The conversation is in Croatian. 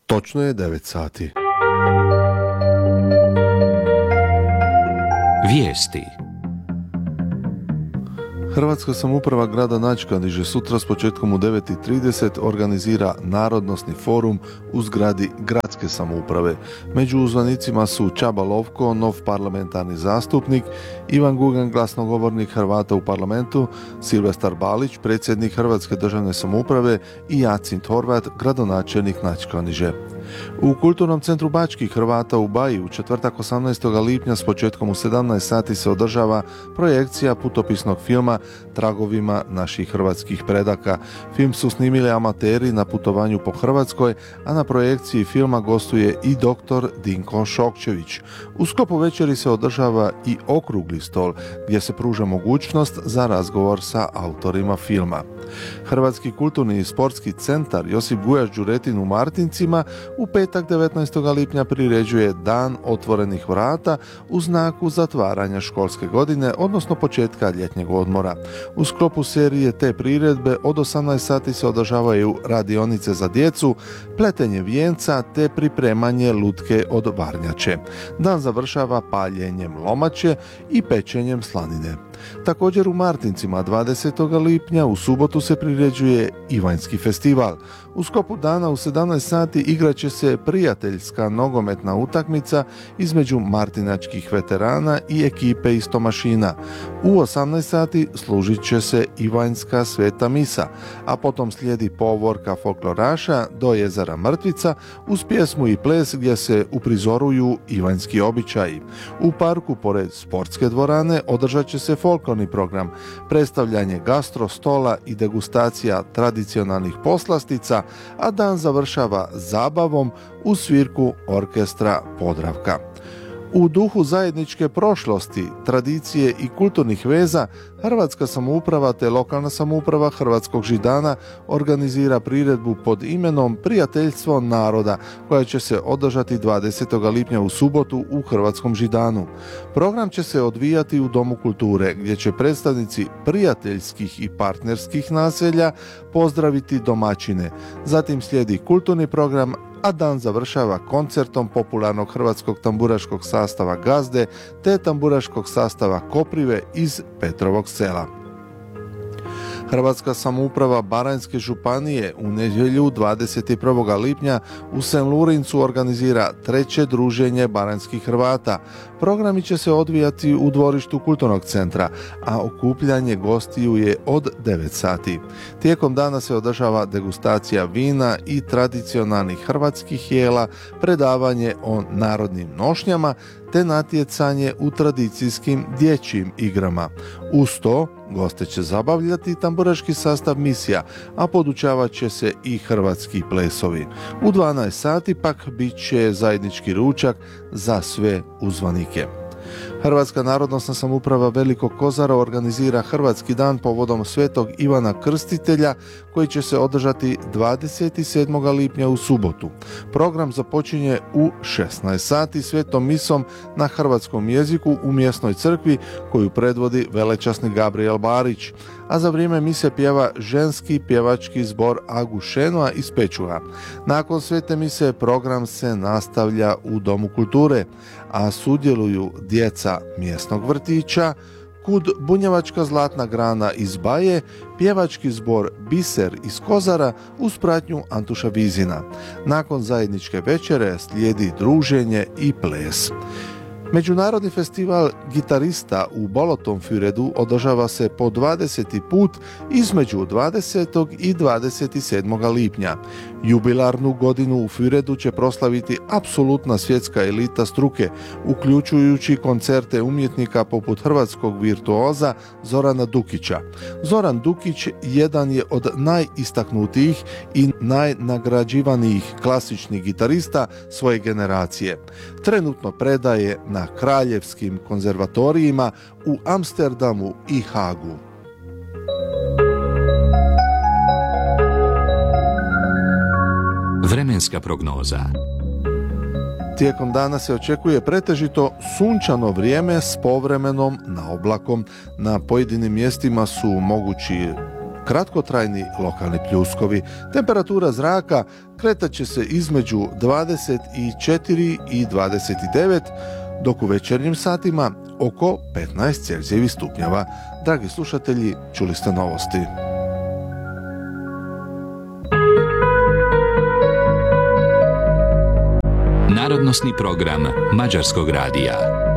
Točno je 9 sati. Vijesti. Hrvatska samouprava grada Načkaniže sutra s početkom u 9:30 organizira narodnosni forum u zgradi gradske samouprave. Među uzvanicima su Čaba Lovko, nov parlamentarni zastupnik, Ivan Gugan, glasnogovornik Hrvata u parlamentu, Silvestar Balić, predsjednik Hrvatske državne samouprave i Jacint Horvat, gradonačelnik Načkaniže. U Kulturnom centru Bačkih Hrvata u Baji u četvrtak 18. lipnja s početkom u 17 sati se održava projekcija putopisnog filma Tragovima naših hrvatskih predaka. Film su snimili amateri na putovanju po Hrvatskoj, a na projekciji filma gostuje i dr. Dinko Šokčević. U sklopu večeri se održava i okrugli stol gdje se pruža mogućnost za razgovor sa autorima filma. Hrvatski kulturni i sportski centar Josip Gujaš Đuretin u Martincima u petak 19. lipnja priređuje Dan otvorenih vrata u znaku zatvaranja školske godine, odnosno početka ljetnjeg odmora. U sklopu serije te priredbe od 18 sati se održavaju radionice za djecu, pletenje vijenca te pripremanje lutke od varnjače. Dan završava paljenjem lomače i pečenjem slanine. Također u Martincima 20. lipnja u subotu se priređuje Ivanjski festival. U sklopu dana u 17 sati igraće se prijateljska nogometna utakmica između martinačkih veterana i ekipe iz Tomašina. U 18 sati služit će se Ivanjska sveta misa, a potom slijedi povorka folkloraša do jezera Mrtvica uz pjesmu i ples gdje se uprizoruju ivanjski običaji. U parku pored sportske dvorane održat će se folklorni program, predstavljanje gastro stola i degustacija tradicionalnih poslastica, a dan završava zabavom uz svirku orkestra Podravka. U duhu zajedničke prošlosti, tradicije i kulturnih veza, Hrvatska samouprava te lokalna samouprava Hrvatskog Židana organizira priredbu pod imenom Prijateljstvo naroda, koja će se održati 20. lipnja u subotu u Hrvatskom Židanu. Program će se odvijati u Domu kulture, gdje će predstavnici prijateljskih i partnerskih naselja pozdraviti domaćine. Zatim slijedi kulturni program, a dan završava koncertom popularnog hrvatskog tamburaškog sastava Gazde te tamburaškog sastava Koprive iz Petrovog Sela. Hrvatska samouprava Baranjske županije u nedjelju 21. lipnja u Senlurincu organizira treće druženje baranjskih Hrvata. Programi će se odvijati u dvorištu kulturnog centra, a okupljanje gostiju je od 9 sati. Tijekom dana se održava degustacija vina i tradicionalnih hrvatskih jela, predavanje o narodnim nošnjama te natjecanje u tradicijskim dječjim igrama. Uz to goste će zabavljati tamburaški sastav misija, a podučavat će se i hrvatski plesovi. U 12 sati pak bit će zajednički ručak za sve uzvanike. Hrvatska narodnosna samouprava Velikog Kozara organizira Hrvatski dan povodom Svetog Ivana Krstitelja koji će se održati 27. lipnja u subotu. Program započinje u 16 sati svetom misom na hrvatskom jeziku u mjesnoj crkvi koju predvodi velečasni Gabriel Barić, a za vrijeme mise pjeva ženski pjevački zbor Agušenoa iz Pečuha. Nakon svete mise program se nastavlja u Domu kulture, a sudjeluju djeca mjesnog vrtića, KUD Bunjevačka zlatna grana iz Baje, pjevački zbor Biser iz Kozara uz pratnju Antuša Vizina. Nakon zajedničke večere slijedi druženje i ples. Međunarodni festival gitarista u Bolotonfüredu održava se po 20. put između 20. i 27. lipnja. Jubilarnu godinu u Füredu će proslaviti apsolutna svjetska elita struke, uključujući koncerte umjetnika poput hrvatskog virtuoza Zorana Dukića. Zoran Dukić jedan je od najistaknutijih i najnagrađivanijih klasičnih gitarista svoje generacije. Trenutno predaje na kraljevskim konzervatorijima u Amsterdamu i Hagu. Vremenska prognoza. Tijekom dana se očekuje pretežito sunčano vrijeme s povremenom naoblakom. Na pojedinim mjestima su mogući kratkotrajni lokalni pljuskovi. Temperatura zraka kretat će se između 24 i 29, dok u večernjim satima oko 15 Celzijevih stupnjeva. Dragi slušatelji, čuli ste novosti. Narodnosni program Mađarskog radija.